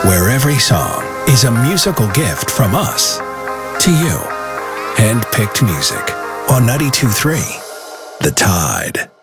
where every song is a musical gift from us to you. Hand-picked music on 92.3 The Tide.